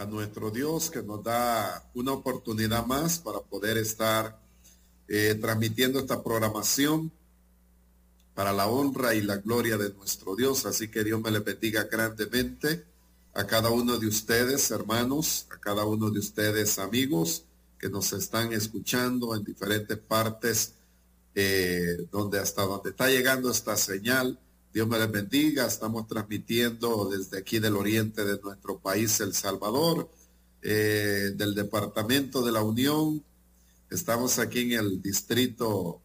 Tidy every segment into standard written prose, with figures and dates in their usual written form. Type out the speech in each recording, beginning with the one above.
a nuestro Dios que nos da una oportunidad más para poder estar transmitiendo esta programación para la honra y la gloria de nuestro Dios. Así que Dios me le bendiga grandemente a cada uno de ustedes, hermanos, a cada uno de ustedes, amigos, que nos están escuchando en diferentes partes, hasta donde está llegando esta señal. Dios me les bendiga. Estamos transmitiendo desde aquí del oriente de nuestro país, El Salvador, del departamento de la Unión. Estamos aquí en el distrito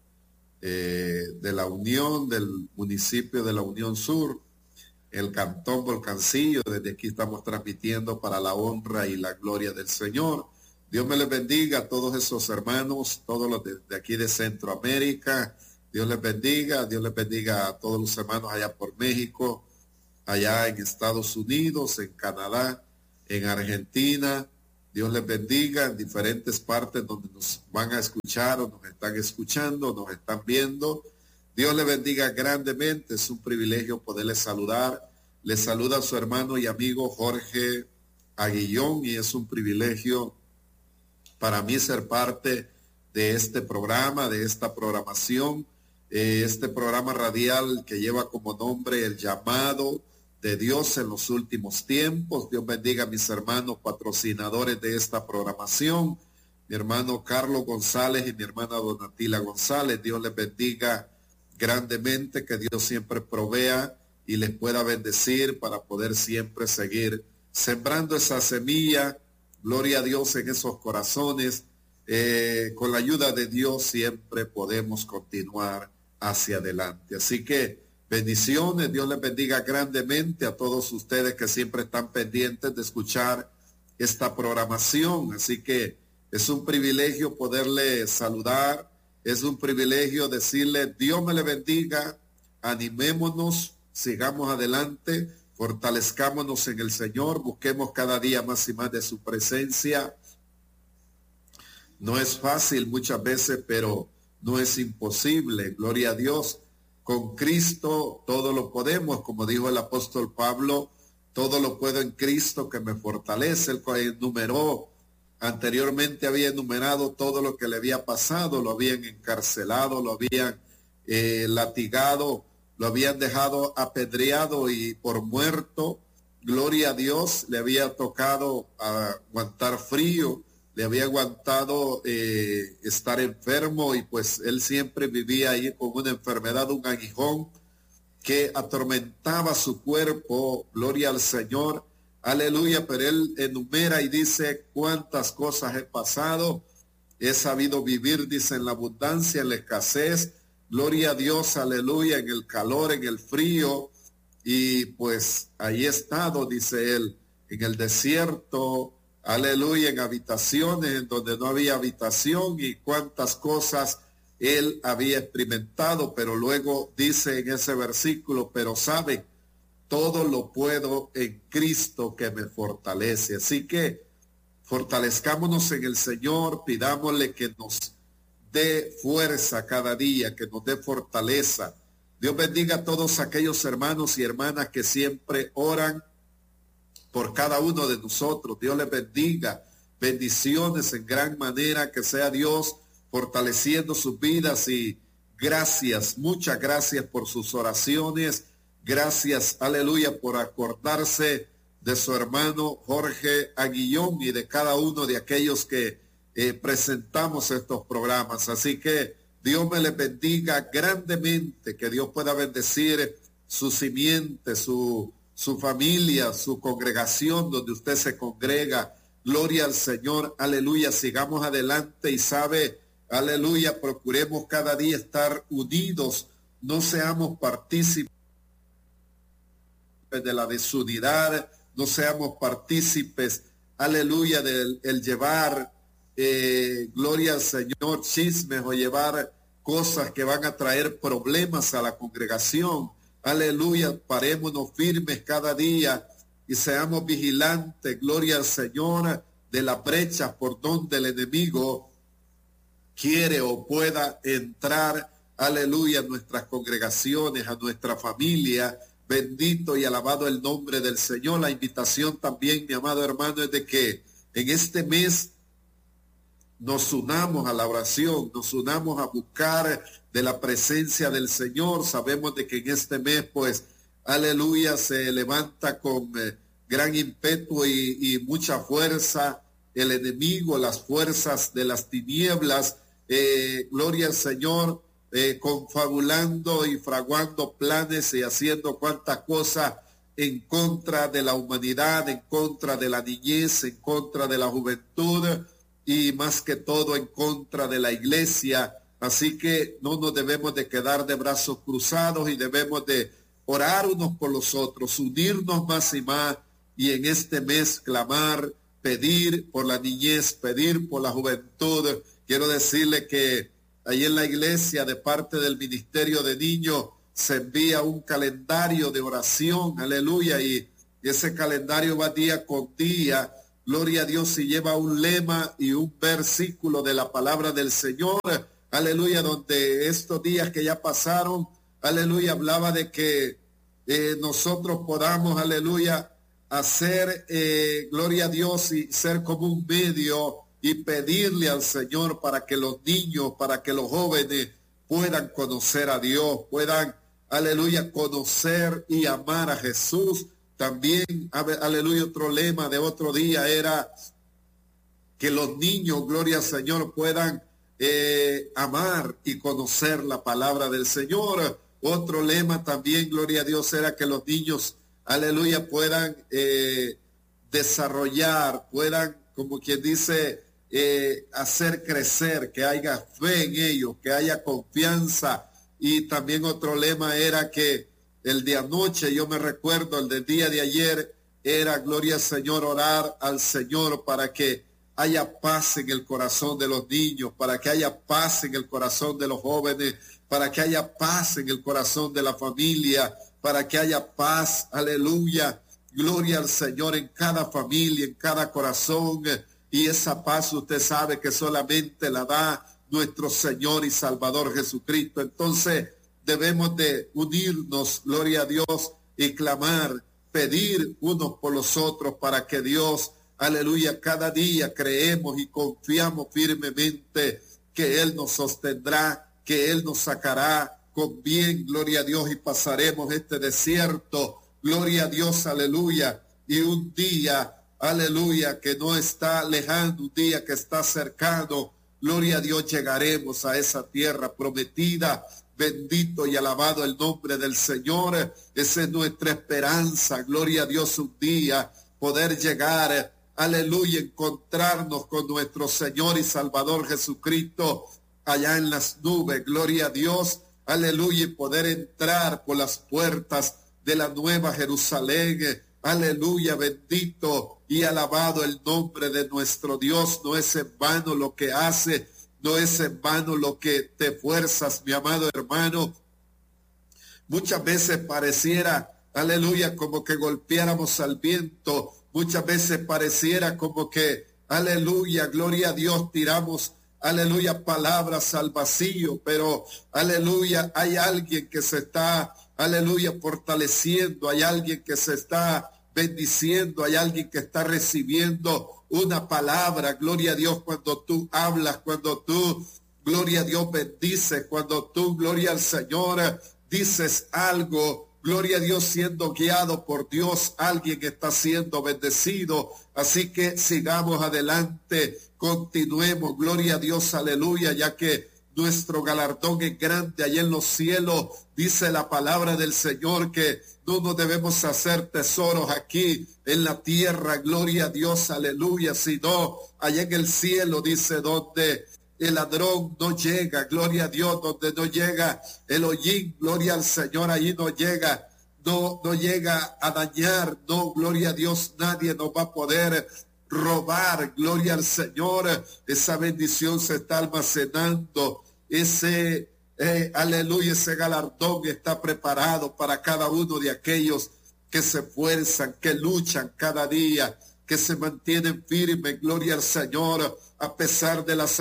de la Unión, del municipio de la Unión Sur, el cantón Volcancillo. Desde aquí estamos transmitiendo para la honra y la gloria del Señor. Dios me les bendiga a todos esos hermanos, todos los de aquí de Centroamérica. Dios les bendiga a todos los hermanos allá por México, allá en Estados Unidos, en Canadá, en Argentina. Dios les bendiga en diferentes partes donde nos van a escuchar o nos están escuchando, nos están viendo. Dios les bendiga grandemente. Es un privilegio poderles saludar. Les saluda a su hermano y amigo Jorge Aguillón, y es un privilegio para mí ser parte de este programa, de esta programación, este programa radial que lleva como nombre El Llamado de Dios en los Últimos Tiempos. Dios bendiga a mis hermanos patrocinadores de esta programación, mi hermano Carlos González y mi hermana Donatila González. Dios les bendiga grandemente, que Dios siempre provea y les pueda bendecir para poder siempre seguir sembrando esa semilla, gloria a Dios, en esos corazones. Con la ayuda de Dios siempre podemos continuar hacia adelante. Así que bendiciones, Dios les bendiga grandemente a todos ustedes que siempre están pendientes de escuchar esta programación. Así que es un privilegio poderle saludar, es un privilegio decirle Dios me le bendiga, animémonos, sigamos adelante, fortalezcámonos en el Señor, busquemos cada día más y más de su presencia. No es fácil muchas veces, pero no es imposible. Gloria a Dios. Con Cristo todo lo podemos, como dijo el apóstol Pablo, todo lo puedo en Cristo que me fortalece. Él enumeró, anteriormente había enumerado todo lo que le había pasado, lo habían encarcelado, lo habían latigado, lo habían dejado apedreado y por muerto. Gloria a Dios, le había tocado aguantar frío, le había aguantado estar enfermo, y pues él siempre vivía ahí con una enfermedad, un aguijón que atormentaba su cuerpo. Gloria al Señor, aleluya. Pero él enumera y dice cuántas cosas he pasado, he sabido vivir, dice, en la abundancia, en la escasez, gloria a Dios, aleluya, en el calor, en el frío, y pues ahí he estado, dice él, en el desierto, aleluya, en habitaciones en donde no había habitación, y cuántas cosas él había experimentado. Pero luego dice en ese versículo, pero sabe, todo lo puedo en Cristo que me fortalece. Así que fortalezcámonos en el Señor, pidámosle que nos dé fuerza cada día, que nos dé fortaleza. Dios bendiga a todos aquellos hermanos y hermanas que siempre oran por cada uno de nosotros. Dios les bendiga, bendiciones en gran manera, que sea Dios fortaleciendo sus vidas. Y gracias, muchas gracias por sus oraciones, gracias, aleluya, por acordarse de su hermano Jorge Aguillón y de cada uno de aquellos que presentamos estos programas. Así que Dios me les bendiga grandemente, que Dios pueda bendecir su simiente, su familia, su congregación donde usted se congrega. Gloria al Señor, aleluya. Sigamos adelante y sabe, aleluya, procuremos cada día estar unidos, no seamos partícipes de la desunidad, no seamos partícipes, aleluya, del el llevar, gloria al Señor, chismes o llevar cosas que van a traer problemas a la congregación. Aleluya, parémonos firmes cada día y seamos vigilantes, gloria al Señor, de las brechas por donde el enemigo quiere o pueda entrar, aleluya, a nuestras congregaciones, a nuestra familia, Bendito y alabado el nombre del Señor. La invitación también, mi amado hermano, es de que en este mes nos unamos a la oración, nos unamos a buscar de la presencia del Señor. Sabemos de que en este mes, pues, aleluya, se levanta con gran ímpetu y mucha fuerza el enemigo, las fuerzas de las tinieblas, gloria al Señor, confabulando y fraguando planes y haciendo cuantas cosas en contra de la humanidad, en contra de la niñez, en contra de la juventud y más que todo en contra de la iglesia. Así que no nos debemos de quedar de brazos cruzados y debemos de orar unos por los otros, unirnos más y más y en este mes clamar, pedir por la niñez, pedir por la juventud. Quiero decirle que ahí en la iglesia, de parte del Ministerio de Niños, se envía un calendario de oración, aleluya, y ese calendario va día con día, gloria a Dios, y lleva un lema y un versículo de la palabra del Señor, aleluya, donde estos días que ya pasaron, aleluya, hablaba de que nosotros podamos, aleluya, hacer, gloria a Dios, y ser como un medio y pedirle al Señor para que los niños, para que los jóvenes puedan conocer a Dios, puedan, aleluya, conocer y amar a Jesús. También, aleluya, otro lema de otro día era que los niños, gloria al Señor, puedan amar y conocer la palabra del Señor. Otro lema también, gloria a Dios, era que los niños, aleluya, puedan desarrollar, puedan, como quien dice, hacer crecer, que haya fe en ellos, que haya confianza. Y también otro lema era que el de anoche, yo me recuerdo, el del día de ayer, era, gloria al Señor, orar al Señor para que haya paz en el corazón de los niños, para que haya paz en el corazón de los jóvenes, para que haya paz en el corazón de la familia, para que haya paz, aleluya, gloria al Señor en cada familia, en cada corazón. Y esa paz usted sabe que solamente la da nuestro Señor y Salvador Jesucristo. Entonces debemos de unirnos, gloria a Dios, y clamar, pedir unos por los otros para que Dios, aleluya, cada día creemos y confiamos firmemente que Él nos sostendrá, que Él nos sacará con bien, gloria a Dios, y pasaremos este desierto, gloria a Dios, aleluya, y un día, aleluya, que no está lejano, un día que está cercano, gloria a Dios, llegaremos a esa tierra prometida. Bendito y alabado el nombre del Señor. Esa es nuestra esperanza, gloria a Dios, un día poder llegar, aleluya, encontrarnos con nuestro Señor y Salvador Jesucristo allá en las nubes, gloria a Dios, aleluya, y poder entrar por las puertas de la nueva Jerusalén. Aleluya, bendito y alabado el nombre de nuestro Dios. No es en vano lo que hace, no es en vano lo que te fuerzas, mi amado hermano. Muchas veces pareciera, aleluya, como que golpeáramos al viento. Muchas veces pareciera como que, aleluya, gloria a Dios, tiramos, aleluya, palabras al vacío. Pero, aleluya, hay alguien que se está, aleluya, fortaleciendo. Hay alguien que se está bendiciendo, hay alguien que está recibiendo una palabra, gloria a Dios, cuando tú hablas, cuando tú, gloria a Dios, bendices, cuando tú, gloria al Señor, dices algo, gloria a Dios, siendo guiado por Dios, alguien está siendo bendecido. Así que sigamos adelante, continuemos, gloria a Dios, aleluya, ya que nuestro galardón es grande allá en los cielos. Dice la palabra del Señor que no nos debemos hacer tesoros aquí en la tierra, gloria a Dios, aleluya, sino allá en el cielo, dice, donde el ladrón no llega, gloria a Dios, donde no llega el hollín, gloria al Señor, allí no llega, no llega a dañar, no, gloria a Dios, nadie nos va a poder robar, gloria al Señor. Esa bendición se está almacenando, ese aleluya, ese galardón está preparado para cada uno de aquellos que se esfuerzan, que luchan cada día, que se mantienen firmes, gloria al Señor, a pesar de las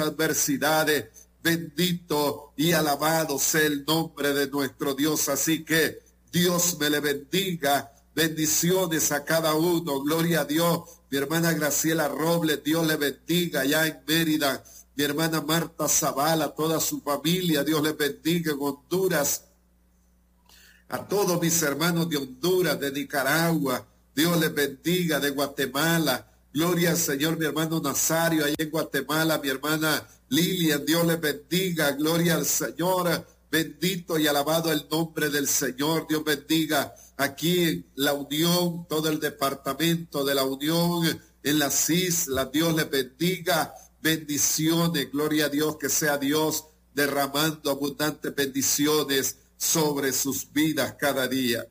adversidades. Bendito y alabado sea el nombre de nuestro Dios. Así que Dios me le bendiga. Bendiciones a cada uno. Gloria a Dios. Mi hermana Graciela Robles, Dios le bendiga allá en Mérida. Mi hermana Marta Zavala, toda su familia, Dios le bendiga en Honduras. A todos mis hermanos de Honduras, de Nicaragua, Dios les bendiga, de Guatemala. Gloria al Señor, mi hermano Nazario, allá en Guatemala, mi hermana Lilian, Dios les bendiga. Gloria al Señor, bendito y alabado el nombre del Señor. Dios bendiga aquí en la Unión, todo el departamento de la Unión, en las islas, Dios les bendiga. Bendiciones, gloria a Dios, que sea Dios derramando abundantes bendiciones sobre sus vidas cada día.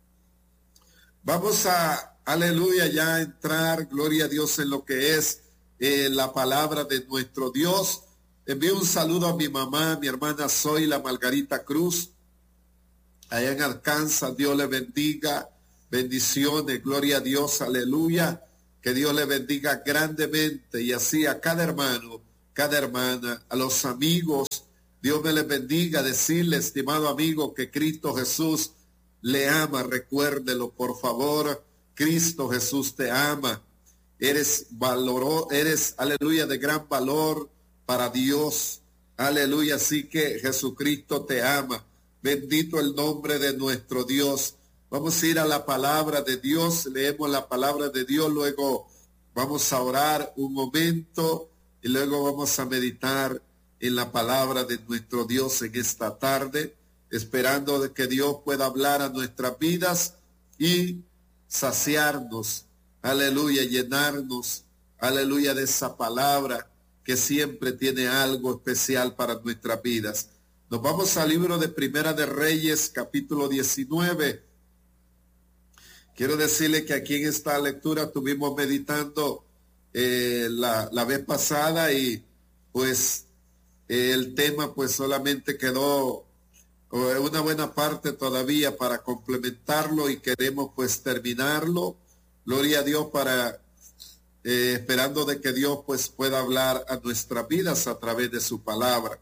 Vamos a, aleluya, ya entrar, gloria a Dios, en lo que es la palabra de nuestro Dios. Envío un saludo a mi mamá, mi hermana Zoila Margarita Cruz, allá en Arkansas. Dios le bendiga, bendiciones, gloria a Dios, aleluya. Que Dios le bendiga grandemente, y así a cada hermano, cada hermana, a los amigos. Dios me les bendiga. Decirle, estimado amigo, que Cristo Jesús le ama. Recuérdelo, por favor. Cristo Jesús te ama. Eres, aleluya, de gran valor para Dios. Aleluya. Así que Jesucristo te ama. Bendito el nombre de nuestro Dios. Vamos a ir a la palabra de Dios, leemos la palabra de Dios, luego vamos a orar un momento y luego vamos a meditar en la palabra de nuestro Dios en esta tarde, esperando de que Dios pueda hablar a nuestras vidas y saciarnos, aleluya, llenarnos, aleluya, de esa palabra que siempre tiene algo especial para nuestras vidas. Nos vamos al libro de Primera de Reyes, capítulo 19. Quiero decirle que aquí en esta lectura estuvimos meditando la vez pasada y pues el tema pues solamente quedó una buena parte todavía para complementarlo y queremos pues terminarlo. Gloria a Dios para esperando de que Dios pues pueda hablar a nuestras vidas a través de su palabra.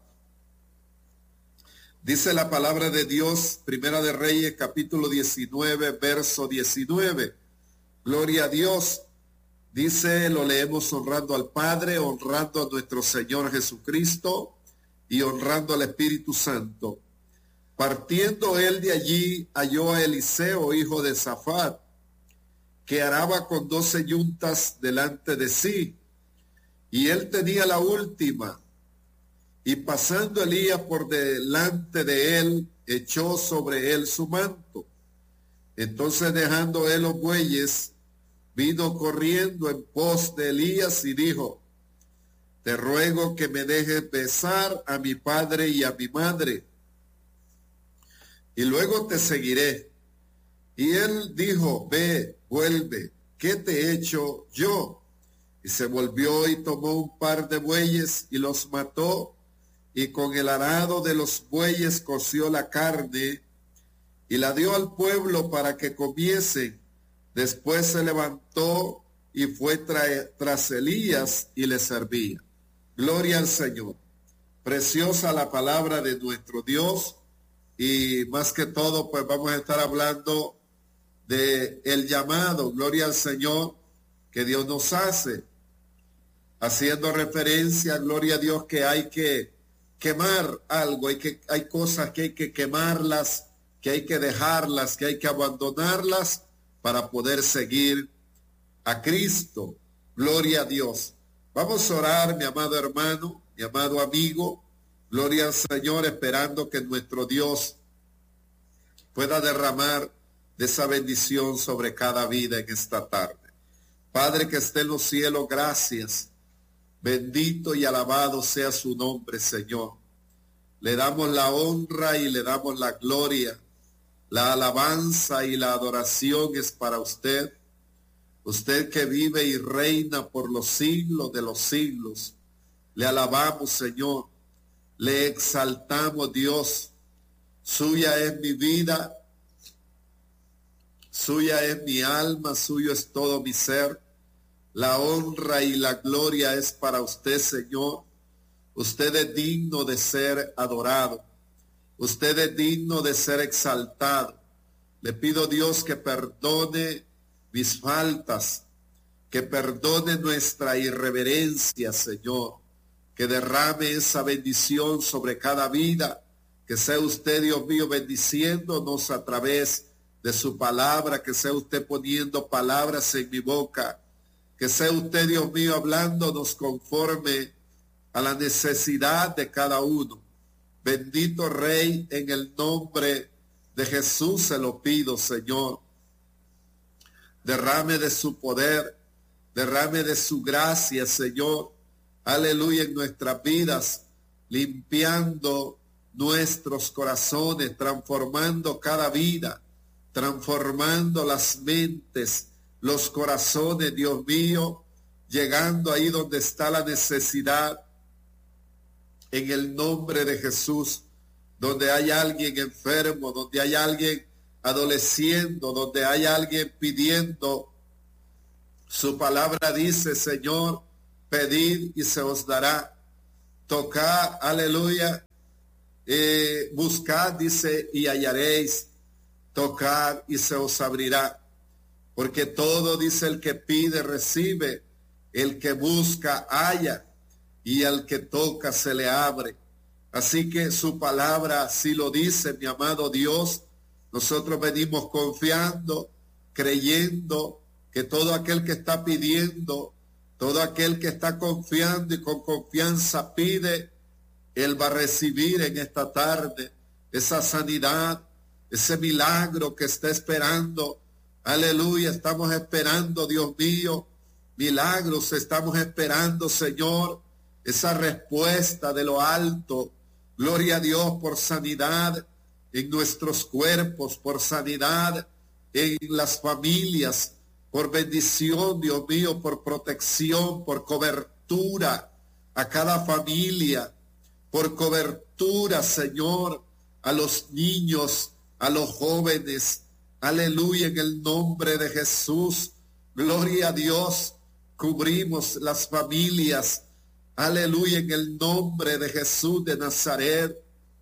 Dice la palabra de Dios, Primera de Reyes, capítulo 19, verso 19. Gloria a Dios. Dice, lo leemos honrando al Padre, honrando a nuestro Señor Jesucristo y honrando al Espíritu Santo. Partiendo él de allí, halló a Eliseo, hijo de Safat, que araba con 12 yuntas delante de sí, y él tenía la última. Y pasando Elías por delante de él, echó sobre él su manto. Entonces, dejando él los bueyes, vino corriendo en pos de Elías y dijo: te ruego que me dejes besar a mi padre y a mi madre, y luego te seguiré. Y él dijo: ve, vuelve, ¿qué te he hecho yo? Y se volvió y tomó un par de bueyes y los mató, y con el arado de los bueyes coció la carne y la dio al pueblo para que comiesen. Después se levantó y fue tras Elías y le servía. Gloria al Señor. Preciosa la palabra de nuestro Dios, y más que todo pues vamos a estar hablando de el llamado, gloria al Señor, que Dios nos hace, haciendo referencia, gloria a Dios, que hay que quemar algo, hay cosas que hay que quemarlas, que hay que dejarlas, que hay que abandonarlas para poder seguir a Cristo. Gloria a Dios. Vamos a orar, mi amado hermano, mi amado amigo. Gloria al Señor, esperando que nuestro Dios pueda derramar de esa bendición sobre cada vida en esta tarde. Padre que esté en los cielos, gracias. Bendito y alabado sea su nombre, Señor. Le damos la honra y le damos la gloria. La alabanza y la adoración es para usted. Usted que vive y reina por los siglos de los siglos. Le alabamos, Señor. Le exaltamos, Dios. Suya es mi vida. Suya es mi alma. Suyo es todo mi ser. La honra y la gloria es para usted, Señor. Usted es digno de ser adorado. Usted es digno de ser exaltado. Le pido, Dios, que perdone mis faltas, que perdone nuestra irreverencia, Señor, que derrame esa bendición sobre cada vida, que sea usted, Dios mío, bendiciéndonos a través de su palabra, que sea usted poniendo palabras en mi boca, que sea usted, Dios mío, hablándonos conforme a la necesidad de cada uno. Bendito Rey, en el nombre de Jesús se lo pido, Señor. Derrame de su poder, derrame de su gracia, Señor. Aleluya, en nuestras vidas, limpiando nuestros corazones, transformando cada vida, transformando las mentes, los corazones, Dios mío, llegando ahí donde está la necesidad, en el nombre de Jesús, donde hay alguien enfermo, donde hay alguien adoleciendo, donde hay alguien pidiendo. Su palabra dice, Señor, pedid y se os dará. Tocad, aleluya, buscad, dice, y hallaréis. Tocad y se os abrirá. Porque todo, dice, el que pide, recibe. El que busca, halla. Y al que toca, se le abre. Así que su palabra así lo dice, mi amado Dios. Nosotros venimos confiando, creyendo que todo aquel que está pidiendo, todo aquel que está confiando y con confianza pide, Él va a recibir en esta tarde esa sanidad, ese milagro que está esperando. Aleluya, estamos esperando, Dios mío, milagros, estamos esperando, Señor, esa respuesta de lo alto. Gloria a Dios por sanidad en nuestros cuerpos, por sanidad en las familias, por bendición, Dios mío, por protección, por cobertura a cada familia, por cobertura, Señor, a los niños, a los jóvenes. Aleluya, en el nombre de Jesús. Gloria a Dios. Cubrimos las familias. Aleluya, en el nombre de Jesús de Nazaret.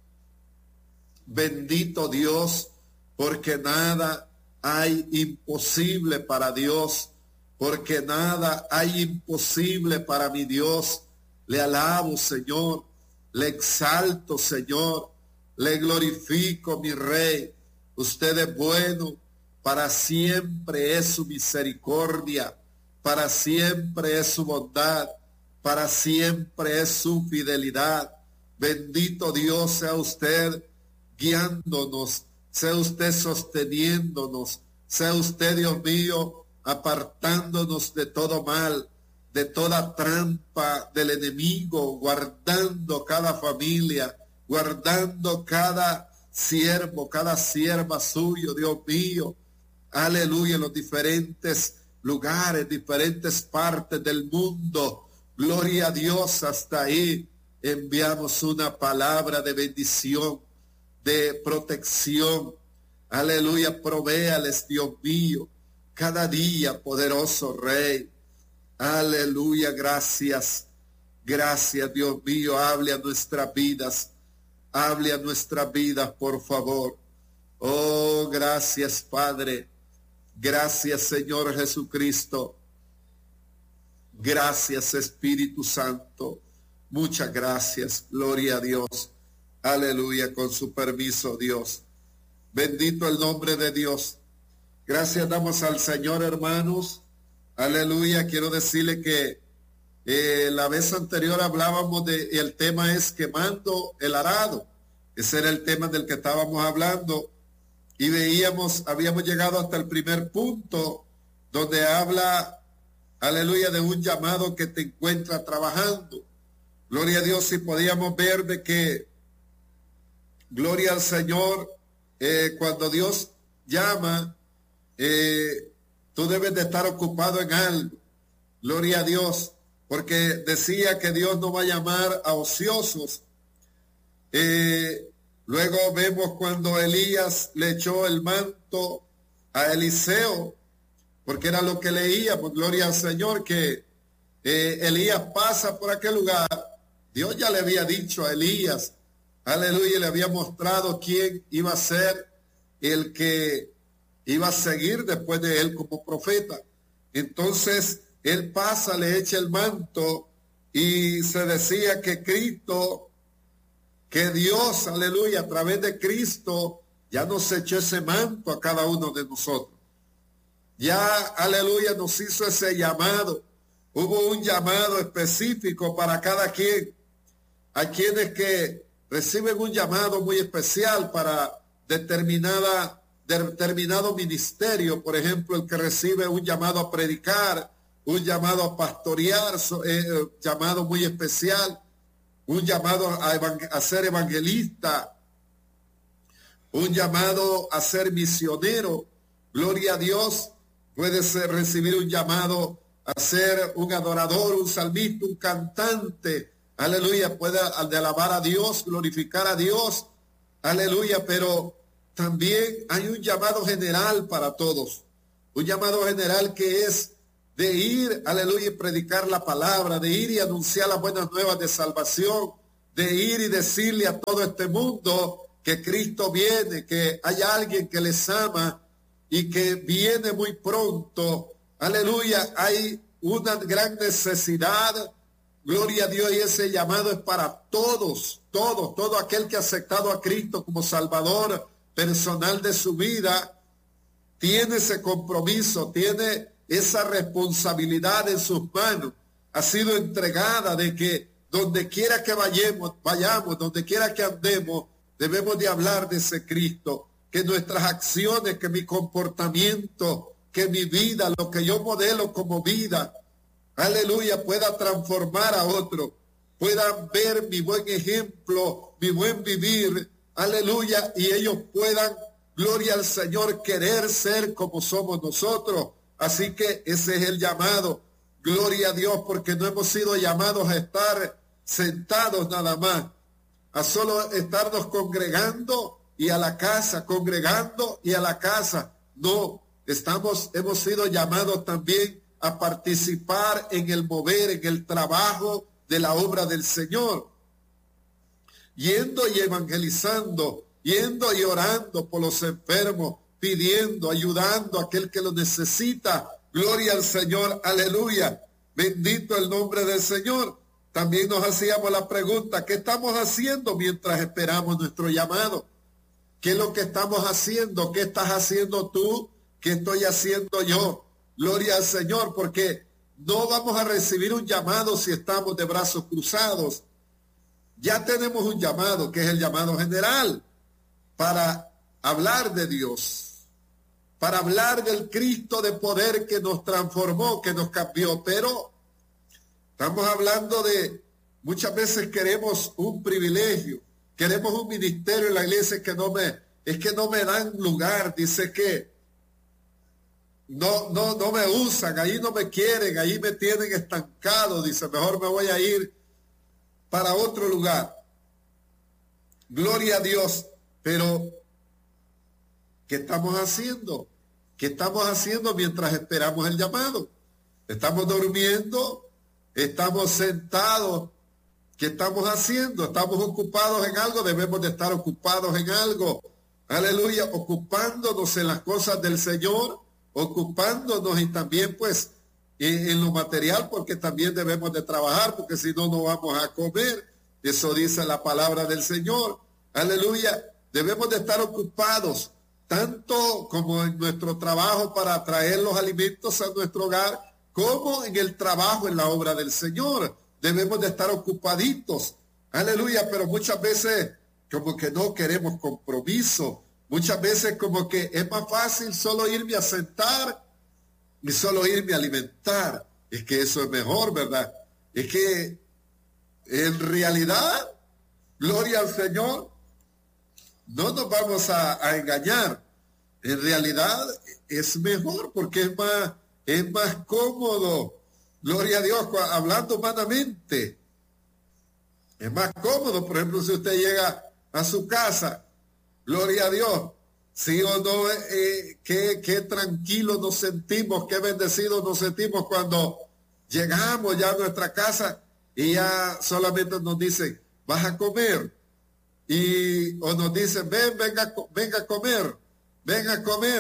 Bendito Dios, porque nada hay imposible para Dios, porque nada hay imposible para mi Dios. Le alabo, Señor, le exalto, Señor, le glorifico, mi Rey. Usted es bueno, para siempre es su misericordia, para siempre es su bondad, para siempre es su fidelidad. Bendito Dios sea usted guiándonos, sea usted sosteniéndonos, sea usted, Dios mío, apartándonos de todo mal, de toda trampa del enemigo, guardando cada familia, guardando cada siervo, cada sierva suyo, Dios mío. Aleluya, en los diferentes lugares, diferentes partes del mundo. Gloria a Dios, hasta ahí enviamos una palabra de bendición, de protección. Aleluya, provéales, Dios mío, cada día, poderoso Rey. Aleluya, gracias, gracias, Dios mío. Hable a nuestras vidas, hable a nuestras vidas, por favor. Oh, gracias, Padre. Gracias, Señor Jesucristo. Gracias, Espíritu Santo. Muchas gracias. Gloria a Dios. Aleluya, con su permiso, Dios. Bendito el nombre de Dios. Gracias damos al Señor, hermanos. Aleluya. Quiero decirle que la vez anterior hablábamos el tema es quemando el arado. Ese era el tema del que estábamos hablando. Y habíamos llegado hasta el primer punto donde habla, aleluya, de un llamado que te encuentra trabajando. Gloria a Dios, si podíamos ver de que, gloria al Señor, cuando Dios llama, tú debes de estar ocupado en algo. Gloria a Dios, porque decía que Dios no va a llamar a ociosos. Luego vemos cuando Elías le echó el manto a Eliseo, porque era lo que leíamos, gloria al Señor, que Elías pasa por aquel lugar. Dios ya le había dicho a Elías, aleluya, le había mostrado quién iba a ser el que iba a seguir después de él como profeta. Entonces él pasa, le echa el manto y se decía que Cristo, que Dios, aleluya, a través de Cristo ya nos echó ese manto a cada uno de nosotros. Ya, aleluya, nos hizo ese llamado. Hubo un llamado específico para cada quien. Hay quienes que reciben un llamado muy especial para determinado ministerio. Por ejemplo, el que recibe un llamado a predicar, un llamado a pastorear, llamado muy especial, un llamado a ser evangelista, un llamado a ser misionero. Gloria a Dios. Puede recibir un llamado a ser un adorador, un salmista, un cantante. Aleluya, puede alabar a Dios, glorificar a Dios. Aleluya, pero también hay un llamado general para todos. Un llamado general que es de ir, aleluya, y predicar la palabra, de ir y anunciar las buenas nuevas de salvación, de ir y decirle a todo este mundo que Cristo viene, que hay alguien que les ama y que viene muy pronto. Aleluya, hay una gran necesidad. Gloria a Dios, y ese llamado es para todos, todo aquel que ha aceptado a Cristo como Salvador personal de su vida, tiene ese compromiso, tiene esa responsabilidad en sus manos. Ha sido entregada de que donde quiera que vayamos, donde quiera que andemos, debemos de hablar de ese Cristo. Que nuestras acciones, que mi comportamiento, que mi vida, lo que yo modelo como vida, aleluya, pueda transformar a otro, puedan ver mi buen ejemplo, mi buen vivir, aleluya, y ellos puedan, gloria al Señor, querer ser como somos nosotros. Así que ese es el llamado, gloria a Dios, porque no hemos sido llamados a estar sentados nada más, a solo estarnos congregando y a la casa, congregando y a la casa. No, hemos sido llamados también a participar en el mover, en el trabajo de la obra del Señor. Yendo y evangelizando, yendo y orando por los enfermos, pidiendo, ayudando a aquel que lo necesita. Gloria al Señor, aleluya. Bendito el nombre del Señor. También nos hacíamos la pregunta, ¿qué estamos haciendo mientras esperamos nuestro llamado? ¿Qué es lo que estamos haciendo? ¿Qué estás haciendo tú? ¿Qué estoy haciendo yo? Gloria al Señor, porque no vamos a recibir un llamado si estamos de brazos cruzados. Ya tenemos un llamado, que es el llamado general, para hablar de Dios, para hablar del Cristo de poder que nos transformó, que nos cambió. Pero estamos hablando de, muchas veces queremos un privilegio, queremos un ministerio en la iglesia es que no me dan lugar, dice que no me usan, ahí no me quieren, ahí me tienen estancado, dice, mejor me voy a ir para otro lugar. Gloria a Dios, pero ¿qué estamos haciendo? ¿Qué estamos haciendo mientras esperamos el llamado? ¿Estamos durmiendo? ¿Estamos sentados? ¿Qué estamos haciendo? ¿Estamos ocupados en algo? Debemos de estar ocupados en algo. Aleluya, ocupándonos en las cosas del Señor, ocupándonos y también pues en lo material, porque también debemos de trabajar, porque si no, no vamos a comer. Eso dice la palabra del Señor. Aleluya, debemos de estar ocupados, tanto como en nuestro trabajo para traer los alimentos a nuestro hogar, como en el trabajo en la obra del Señor. Debemos de estar ocupaditos. Aleluya, pero muchas veces como que no queremos compromiso. Muchas veces como que es más fácil solo irme a sentar y solo irme a alimentar. Es que eso es mejor, ¿verdad? Es que en realidad, gloria al Señor, no nos vamos a engañar. En realidad es mejor porque es más cómodo. Gloria a Dios, hablando humanamente. Es más cómodo, por ejemplo, si usted llega a su casa, gloria a Dios, sí o no, qué tranquilos nos sentimos, qué bendecidos nos sentimos cuando llegamos ya a nuestra casa y ya solamente nos dicen, vas a comer, o nos dicen, venga a comer, ven a comer.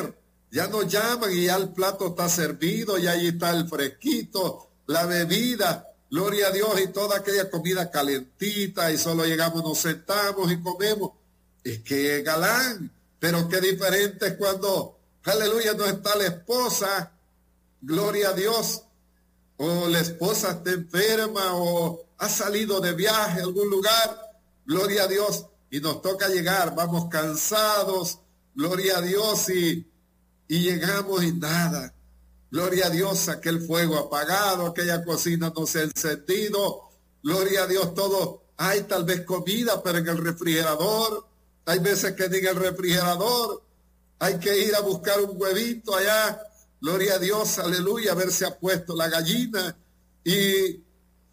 Ya nos llaman y ya el plato está servido, y ahí está el fresquito, la bebida, gloria a Dios, y toda aquella comida calentita, y solo llegamos, nos sentamos y comemos. Es que es galán, pero qué diferente es cuando, aleluya, no está la esposa, gloria a Dios, o la esposa está enferma, o ha salido de viaje a algún lugar, gloria a Dios, y nos toca llegar, vamos cansados, gloria a Dios, y llegamos y nada. Gloria a Dios, aquel fuego apagado, aquella cocina no se ha encendido. Gloria a Dios, todo. Hay tal vez comida, pero en el refrigerador. Hay veces que ni en el refrigerador. Hay que ir a buscar un huevito allá. Gloria a Dios, aleluya, a ver si ha puesto la gallina. Y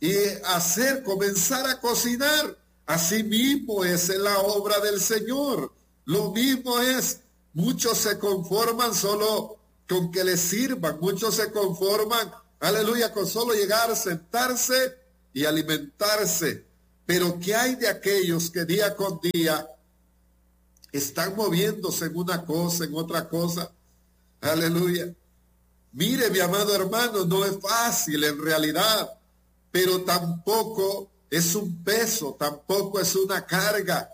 comenzar a cocinar. Así mismo es en la obra del Señor. Lo mismo es. Muchos se conforman solo con que les sirvan. Muchos se conforman, aleluya, con solo llegar, sentarse y alimentarse. Pero ¿qué hay de aquellos que día con día están moviéndose en una cosa, en otra cosa? Aleluya. Mire, mi amado hermano, no es fácil en realidad, pero tampoco es un peso, tampoco es una carga.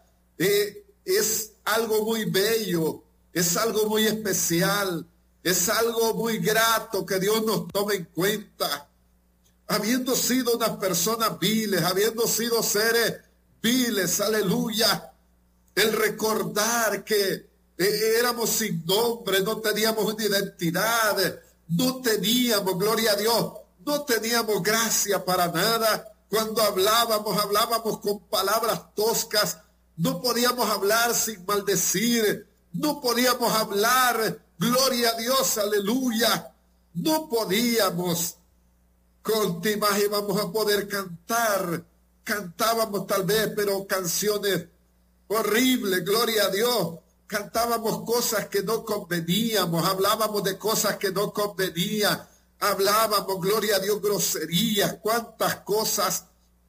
Es algo muy bello. Es algo muy especial, es algo muy grato que Dios nos tome en cuenta. Habiendo sido unas personas viles, habiendo sido seres viles, aleluya, el recordar que éramos sin nombre, no teníamos una identidad, no teníamos, gloria a Dios, no teníamos gracia para nada. Cuando hablábamos con palabras toscas, no podíamos hablar sin maldecir. No podíamos hablar, gloria a Dios, aleluya. No podíamos. Con ti más íbamos a poder cantar. Cantábamos tal vez, pero canciones horribles, gloria a Dios. Cantábamos cosas que no conveníamos, hablábamos de cosas que no convenían. Hablábamos, gloria a Dios, groserías, cuántas cosas.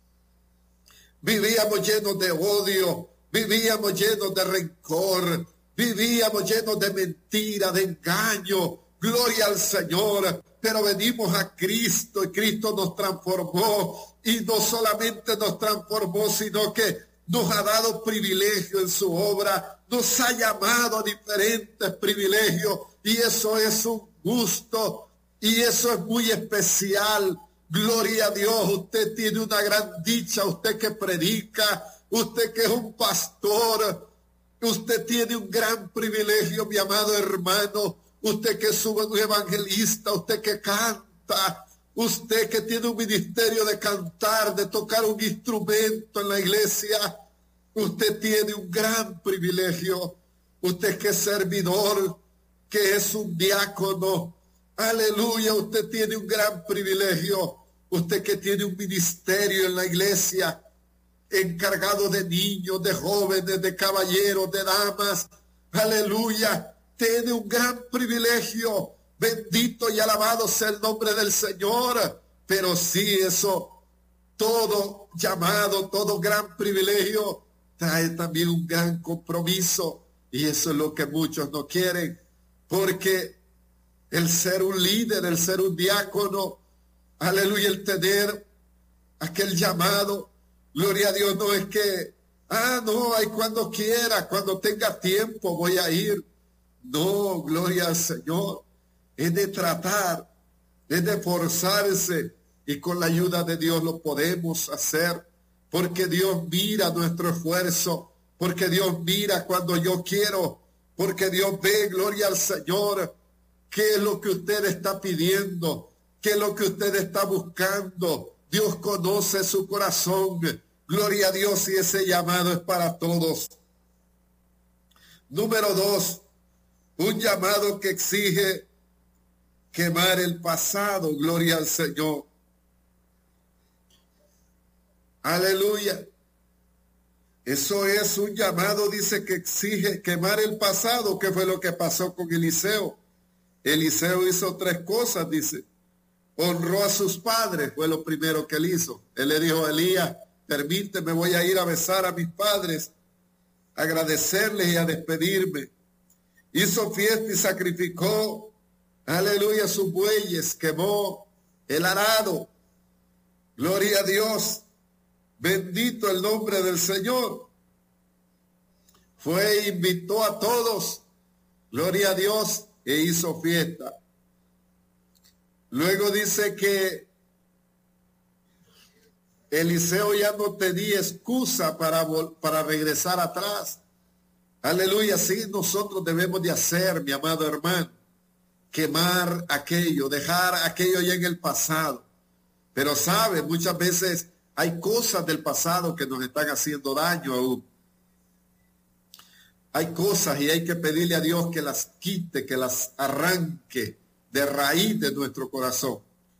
Vivíamos llenos de odio, vivíamos llenos de rencor. Vivíamos llenos de mentira, de engaño. Gloria al Señor. Pero venimos a Cristo y Cristo nos transformó. Y no solamente nos transformó, sino que nos ha dado privilegio en su obra. Nos ha llamado a diferentes privilegios. Y eso es un gusto. Y eso es muy especial. Gloria a Dios. Usted tiene una gran dicha. Usted que predica. Usted que es un pastor. Usted tiene un gran privilegio, mi amado hermano. Usted que es un evangelista, usted que canta, usted que tiene un ministerio de cantar, de tocar un instrumento en la iglesia. Usted tiene un gran privilegio. Usted que es servidor, que es un diácono. Aleluya, usted tiene un gran privilegio. Usted que tiene un ministerio en la iglesia, encargado de niños, de jóvenes, de caballeros, de damas. Aleluya, tiene un gran privilegio. Bendito y alabado sea el nombre del Señor. Pero sí, eso, todo llamado, todo gran privilegio, trae también un gran compromiso. Y eso es lo que muchos no quieren. Porque el ser un líder, el ser un diácono, aleluya, el tener aquel llamado, gloria a Dios, no es que, no, hay cuando quiera, cuando tenga tiempo voy a ir. No, gloria al Señor. Es de tratar, es de forzarse, y con la ayuda de Dios lo podemos hacer, porque Dios mira nuestro esfuerzo, porque Dios mira cuando yo quiero, porque Dios ve, gloria al Señor, qué es lo que usted está pidiendo, qué es lo que usted está buscando. Dios conoce su corazón. Gloria a Dios, y ese llamado es para todos. Número 2, un llamado que exige quemar el pasado. Gloria al Señor. Aleluya. Eso es un llamado, dice, que exige quemar el pasado. ¿Qué fue lo que pasó con Eliseo? Eliseo hizo 3 cosas, dice. Honró a sus padres, fue lo primero que él hizo. Él le dijo a Elías, permíteme, voy a ir a besar a mis padres, a agradecerles y a despedirme. hizo fiesta y sacrificó, aleluya, sus bueyes, quemó el arado. Gloria a Dios, bendito el nombre del Señor. Fue e invitó a todos, gloria a Dios, e hizo fiesta. Luego dice que Eliseo ya no tenía excusa para regresar atrás. Aleluya, sí, nosotros debemos de hacer, mi amado hermano, quemar aquello, dejar aquello ya en el pasado. Pero sabe, muchas veces hay cosas del pasado que nos están haciendo daño aún. Hay cosas y hay que pedirle a Dios que las quite, que las arranque de raíz de nuestro corazón.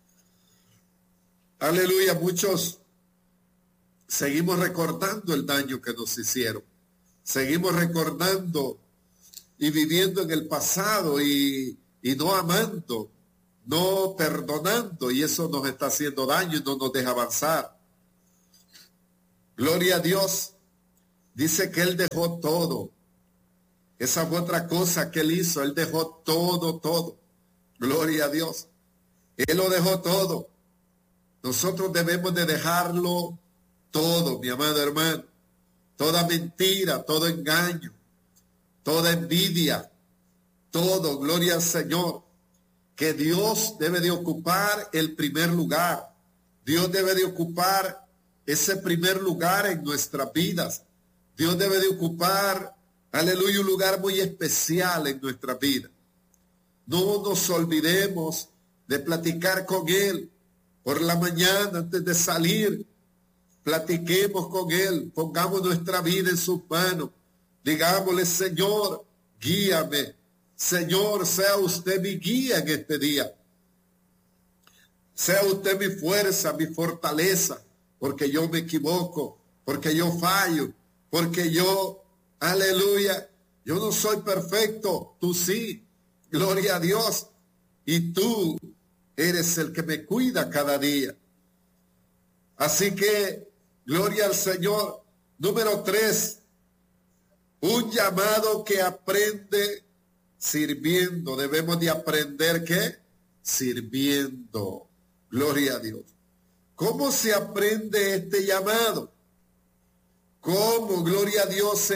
Aleluya, muchos seguimos recordando el daño que nos hicieron. Seguimos recordando y viviendo en el pasado y no amando, no perdonando, y eso nos está haciendo daño y no nos deja avanzar. Gloria a Dios. Dice que Él dejó todo. Esa fue otra cosa que Él hizo. Él dejó todo. Gloria a Dios. Él lo dejó todo. Nosotros debemos de dejarlo todo, mi amado hermano. Toda mentira, todo engaño, toda envidia, todo, gloria al Señor. Que Dios debe de ocupar el primer lugar. Dios debe de ocupar ese primer lugar en nuestras vidas. Dios debe de ocupar, aleluya, un lugar muy especial en nuestra vida. No nos olvidemos de platicar con Él por la mañana antes de salir. Platiquemos con Él, pongamos nuestra vida en sus manos. Digámosle, Señor, guíame. Señor, sea usted mi guía en este día. Sea usted mi fuerza, mi fortaleza, porque yo me equivoco, porque yo fallo, porque yo, aleluya, yo no soy perfecto, tú sí, gloria a Dios, y tú eres el que me cuida cada día. Así que, gloria al Señor. Número 3, un llamado que aprende sirviendo. Debemos de aprender ¿qué? Sirviendo. Gloria a Dios. ¿Cómo se aprende este llamado? ¿Cómo, gloria a Dios,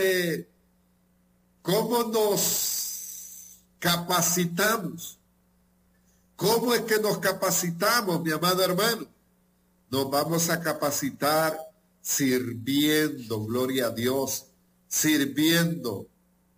cómo nos capacitamos? ¿Cómo es que nos capacitamos, mi amado hermano? Nos vamos a capacitar sirviendo, gloria a Dios, sirviendo.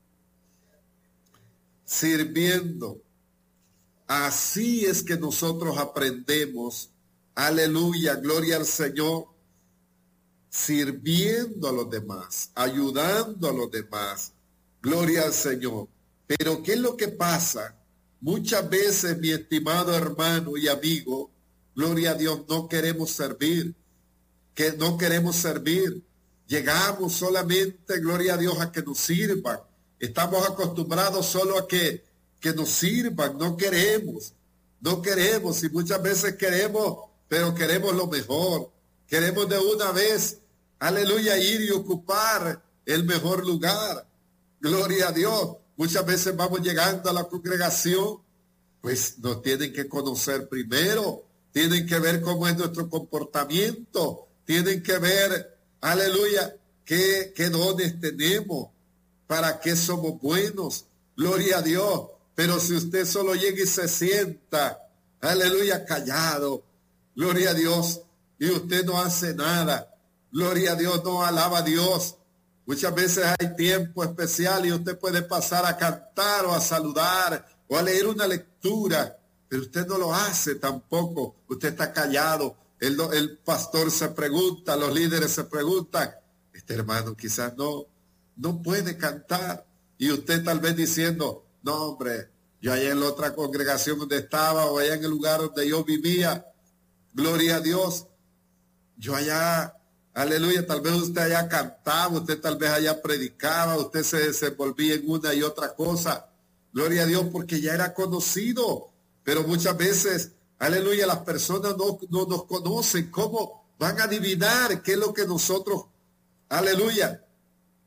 Así es que nosotros aprendemos, aleluya, gloria al Señor, sirviendo a los demás, ayudando a los demás, gloria al Señor. Pero ¿qué es lo que pasa? Muchas veces, mi estimado hermano y amigo, gloria a Dios, no queremos servir, que no queremos servir. Llegamos solamente, gloria a Dios, a que nos sirvan. Estamos acostumbrados solo a que nos sirvan. No queremos, y muchas veces queremos, pero queremos lo mejor. Queremos de una vez, aleluya, ir y ocupar el mejor lugar. Gloria a Dios. Muchas veces vamos llegando a la congregación, pues nos tienen que conocer primero. Tienen que ver cómo es nuestro comportamiento. Tienen que ver, aleluya, qué dones tenemos, para qué somos buenos. Gloria a Dios. Pero si usted solo llega y se sienta, aleluya, callado, gloria a Dios, y usted no hace nada, gloria a Dios, no alaba a Dios. Muchas veces hay tiempo especial y usted puede pasar a cantar o a saludar o a leer una lectura, pero usted no lo hace tampoco. Usted está callado. El pastor se pregunta, los líderes se preguntan, este hermano quizás no puede cantar. Y usted tal vez diciendo, no hombre, yo allá en la otra congregación donde estaba o allá en el lugar donde yo vivía, gloria a Dios, yo allá, aleluya, tal vez usted allá cantaba, usted tal vez allá predicaba, usted se envolvía en una y otra cosa, gloria a Dios, porque ya era conocido. Pero muchas veces, aleluya, las personas no nos conocen. ¿Cómo van a adivinar qué es lo que nosotros, aleluya,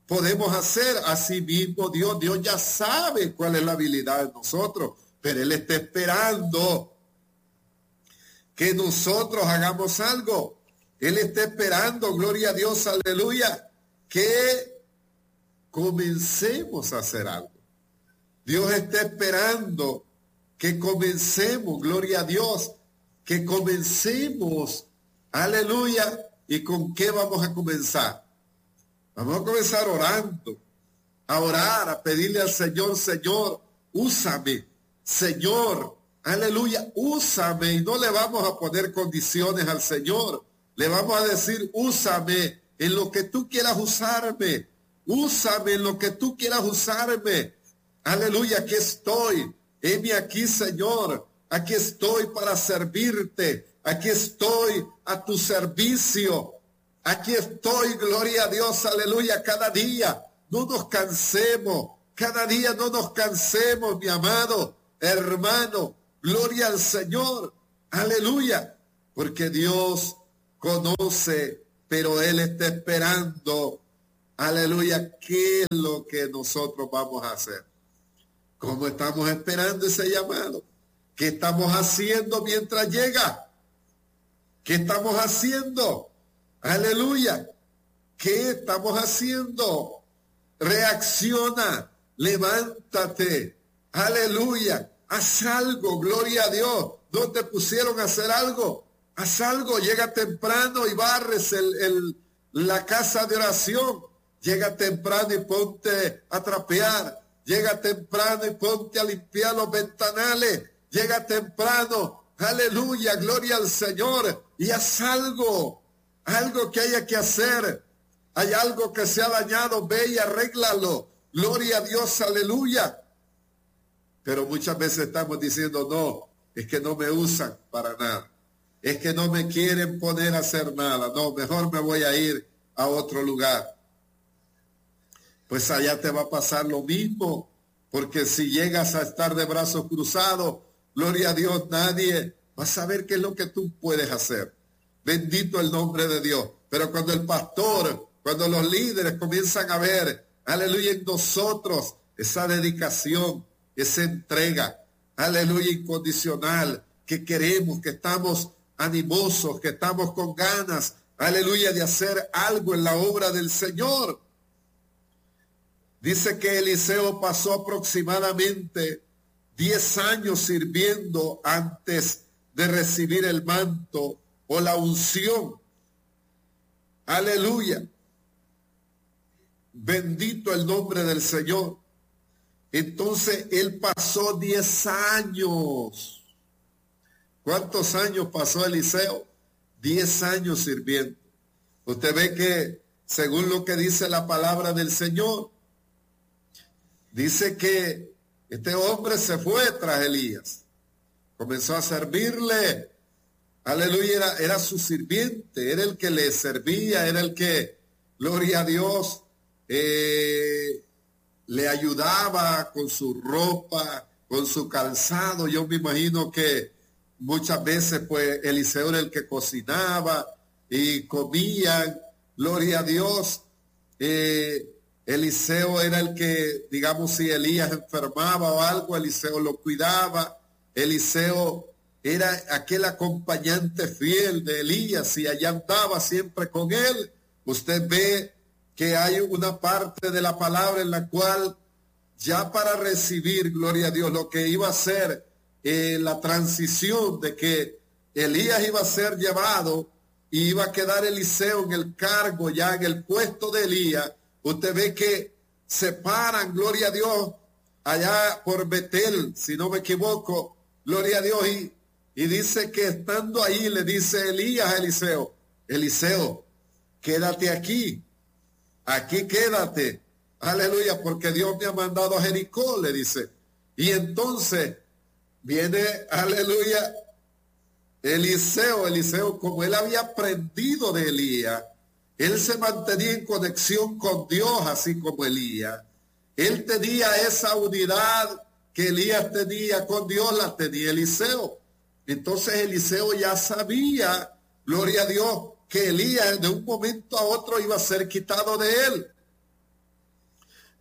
podemos hacer. Así mismo Dios ya sabe cuál es la habilidad de nosotros, pero Él está esperando que nosotros hagamos algo. Él está esperando, gloria a Dios, aleluya, que comencemos a hacer algo. Dios está esperando que comencemos, gloria a Dios, que comencemos, aleluya. ¿Y con qué vamos a comenzar? Vamos a comenzar orando, a orar, a pedirle al Señor, Señor, úsame, Señor, aleluya, úsame. Y no le vamos a poner condiciones al Señor. Le vamos a decir, úsame en lo que tú quieras usarme. Úsame en lo que tú quieras usarme. Aleluya, aquí estoy. Heme aquí, Señor. Aquí estoy para servirte. Aquí estoy a tu servicio. Aquí estoy, gloria a Dios, aleluya, cada día. No nos cansemos. Cada día no nos cansemos, mi amado hermano. Gloria al Señor. Aleluya. Porque Dios conoce, pero Él está esperando. Aleluya. ¿Qué es lo que nosotros vamos a hacer? ¿Cómo estamos esperando ese llamado? ¿Qué estamos haciendo mientras llega? ¿Qué estamos haciendo? Aleluya. ¿Qué estamos haciendo? Reacciona. Levántate. Aleluya. Haz algo. Gloria a Dios. ¿No te pusieron a hacer algo? Haz algo. Llega temprano y barres la casa de oración. Llega temprano y ponte a trapear. Llega temprano y ponte a limpiar los ventanales. Llega temprano. Aleluya. Gloria al Señor. Y haz algo. Algo que haya que hacer. Hay algo que se ha dañado. Ve y arréglalo. Gloria a Dios. Aleluya. Pero muchas veces estamos diciendo, no, es que no me usan para nada. Es que no me quieren poner a hacer nada. No, mejor me voy a ir a otro lugar. Pues allá te va a pasar lo mismo. Porque si llegas a estar de brazos cruzados, gloria a Dios, nadie va a saber qué es lo que tú puedes hacer. Bendito el nombre de Dios. Pero cuando el pastor, cuando los líderes comienzan a ver, aleluya, en nosotros esa dedicación, esa entrega, aleluya, incondicional, que queremos, que estamos animosos, que estamos con ganas, aleluya, de hacer algo en la obra del Señor. Dice que Eliseo pasó aproximadamente 10 años sirviendo antes de recibir el manto o la unción. Aleluya. Bendito el nombre del Señor. Entonces él pasó 10 años. ¿Cuántos años pasó Eliseo? 10 años sirviendo. Usted ve que según lo que dice la palabra del Señor, dice que este hombre se fue tras Elías. Comenzó a servirle. Aleluya, era su sirviente, era el que le servía, era el que, gloria a Dios, le ayudaba con su ropa, con su calzado. Yo me imagino que muchas veces pues Eliseo era el que cocinaba y comían, gloria a Dios. Eliseo era el que, digamos, si Elías enfermaba o algo, Eliseo lo cuidaba. Eliseo era aquel acompañante fiel de Elías y allá andaba siempre con él. Usted ve que hay una parte de la palabra en la cual ya para recibir, gloria a Dios, lo que iba a ser la transición de que Elías iba a ser llevado y iba a quedar Eliseo en el cargo, ya en el puesto de Elías. Usted ve que se paran, gloria a Dios, allá por Betel, si no me equivoco, gloria a Dios, y dice que estando ahí le dice Elías a Eliseo, Eliseo, quédate aquí quédate, aleluya, porque Dios me ha mandado a Jericó, le dice. Y entonces viene, aleluya, Eliseo, como él había aprendido de Elías, él se mantenía en conexión con Dios, así como Elías. Él tenía esa unidad que Elías tenía con Dios, la tenía Eliseo. Entonces Eliseo ya sabía, gloria a Dios, que Elías de un momento a otro iba a ser quitado de él.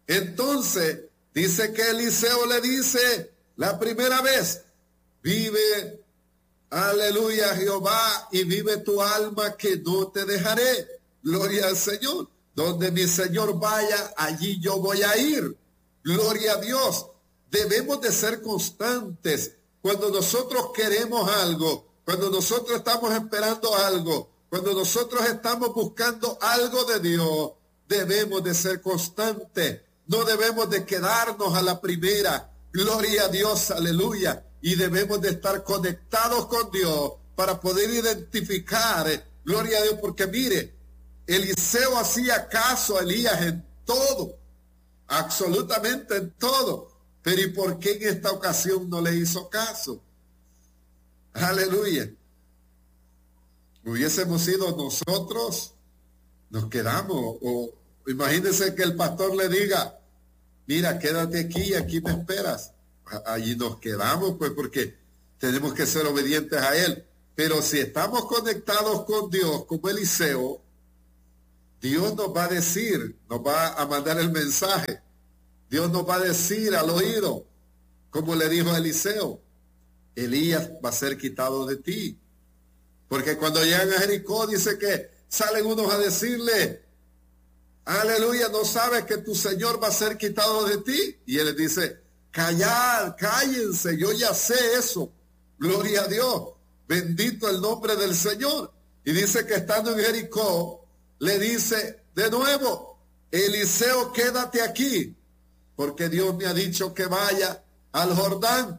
Entonces, dice que Eliseo le dice la primera vez, vive, aleluya, Jehová, y vive tu alma, que no te dejaré. Gloria al Señor. Donde mi Señor vaya, allí yo voy a ir. Gloria a Dios. Debemos de ser constantes. Cuando nosotros queremos algo, cuando nosotros estamos esperando algo, cuando nosotros estamos buscando algo de Dios, debemos de ser constantes. No debemos de quedarnos a la primera. Gloria a Dios, aleluya. Y debemos de estar conectados con Dios para poder identificar, gloria a Dios, porque mire, Eliseo hacía caso a Elías en todo, absolutamente en todo. Pero ¿y por qué en esta ocasión no le hizo caso? Aleluya. Hubiésemos sido nosotros, nos quedamos. O imagínense que el pastor le diga, mira, quédate aquí, aquí me esperas. Allí nos quedamos, pues, porque tenemos que ser obedientes a Él. Pero si estamos conectados con Dios, como Eliseo, Dios nos va a decir, nos va a mandar el mensaje. Dios nos va a decir al oído, como le dijo a Eliseo, Elías va a ser quitado de ti. Porque cuando llegan a Jericó, dice que salen unos a decirle, aleluya, ¿no sabes que tu Señor va a ser quitado de ti? Y él les dice, callad, cállense, yo ya sé eso. Gloria a Dios, bendito el nombre del Señor. Y dice que estando en Jericó, le dice de nuevo, Eliseo, quédate aquí, porque Dios me ha dicho que vaya al Jordán.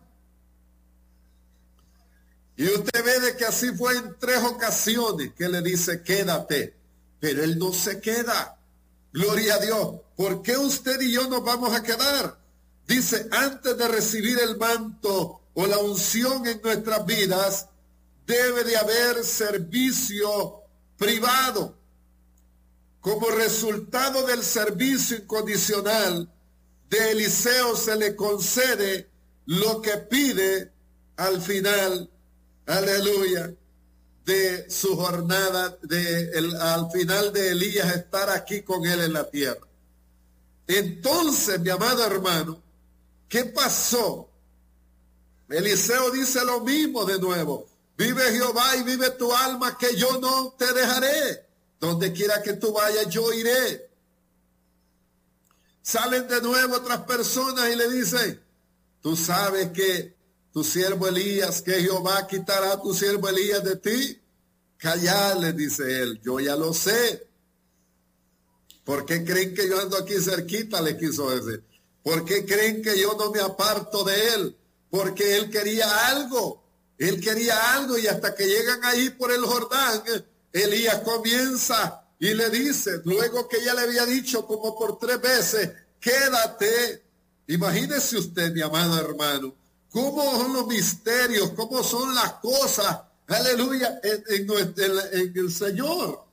Y usted ve de que así fue en 3 ocasiones que le dice, quédate, pero él no se queda. Gloria a Dios. ¿Por qué usted y yo nos vamos a quedar? Dice, antes de recibir el manto o la unción en nuestras vidas, debe de haber servicio privado. Como resultado del servicio incondicional de Eliseo, se le concede lo que pide al final, aleluya, de su jornada, al final de Elías estar aquí con él en la tierra. Entonces, mi amado hermano, ¿qué pasó? Eliseo dice lo mismo de nuevo. Vive Jehová y vive tu alma, que yo no te dejaré. Donde quiera que tú vayas, yo iré. Salen de nuevo otras personas y le dicen, tú sabes que tu siervo Elías, que Jehová quitará a tu siervo Elías de ti. Callad, le dice él, yo ya lo sé. ¿Por qué creen que yo ando aquí cerquita? Le quiso decir. ¿Por qué creen que yo no me aparto de él? Porque él quería algo. Él quería algo, y hasta que llegan ahí por el Jordán, Elías comienza y le dice, luego que ya le había dicho como por 3 veces, quédate. Imagínese usted, mi amado hermano, cómo son los misterios, cómo son las cosas, aleluya, en el Señor.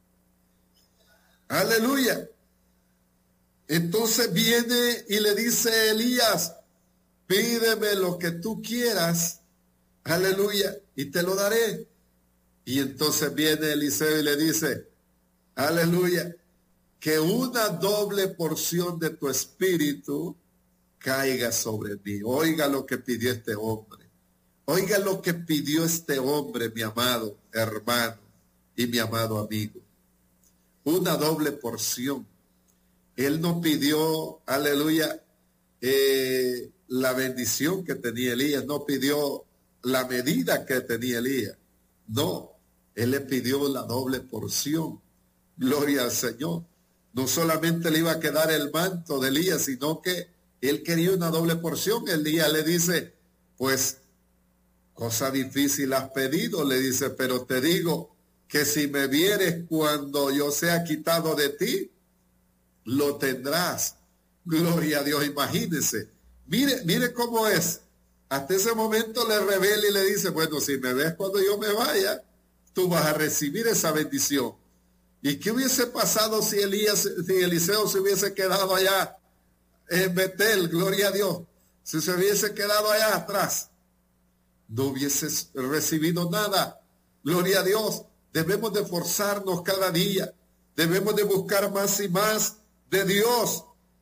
Aleluya. Entonces viene y le dice Elías, pídeme lo que tú quieras, aleluya, y te lo daré. Y entonces viene Eliseo y le dice, aleluya, que una doble porción de tu espíritu caiga sobre mí. Oiga lo que pidió este hombre. Oiga lo que pidió este hombre, mi amado hermano y mi amado amigo. Una doble porción. Él no pidió, aleluya, la bendición que tenía Elías, no pidió la medida que tenía Elías. No, él le pidió la doble porción. Gloria al Señor. No solamente le iba a quedar el manto de Elías, sino que él quería una doble porción. Elías le dice, pues, cosa difícil has pedido, le dice, pero te digo que si me vieres cuando yo sea quitado de ti, lo tendrás. Gloria a Dios, imagínese. Mire cómo es. Hasta ese momento le revela y le dice, bueno, si me ves cuando yo me vaya, tú vas a recibir esa bendición. ¿Y qué hubiese pasado si Eliseo se hubiese quedado allá en Betel? Gloria a Dios. Si se hubiese quedado allá atrás, no hubiese recibido nada. Gloria a Dios. Debemos de esforzarnos cada día. Debemos de buscar más y más de Dios.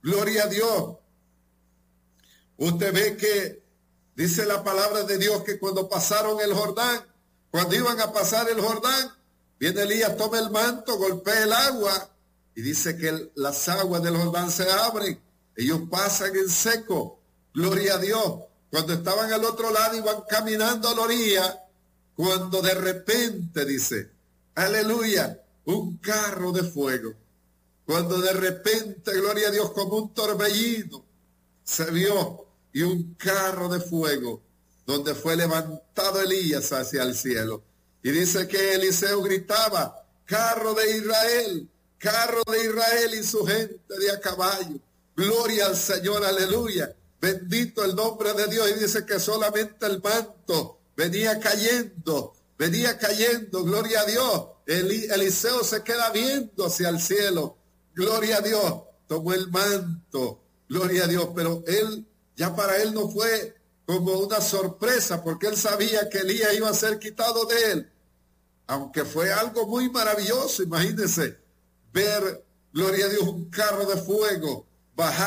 Gloria a Dios. Usted ve que dice la palabra de Dios que cuando pasaron el Jordán, cuando iban a pasar el Jordán, viene Elías, toma el manto, golpea el agua y dice que las aguas del Jordán se abren. Ellos pasan en seco. Gloria a Dios. Cuando estaban al otro lado iban caminando a la orilla, cuando de repente, dice, aleluya, un carro de fuego. Cuando de repente, gloria a Dios, como un torbellino se vio y un carro de fuego donde fue levantado Elías hacia el cielo. Y dice que Eliseo gritaba, carro de Israel y su gente de a caballo. Gloria al Señor, aleluya. Bendito el nombre de Dios. Y dice que solamente el manto venía cayendo, gloria a Dios. Eliseo se queda viendo hacia el cielo, gloria a Dios. Tomó el manto, gloria a Dios, pero él, ya para él no fue como una sorpresa, porque él sabía que Elías iba a ser quitado de él. Aunque fue algo muy maravilloso, imagínense, ver, gloria a Dios, un carro de fuego bajar